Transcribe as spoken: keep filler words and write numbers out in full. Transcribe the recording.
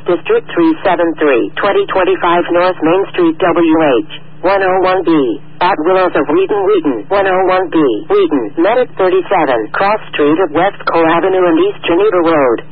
District three seven three, twenty twenty-five North Main Street, W H one oh one B. At Willows of Wheaton, Wheaton, one oh one B. Wheaton, Medic thirty-seven, Cross Street of West Cole Avenue and East Geneva Road.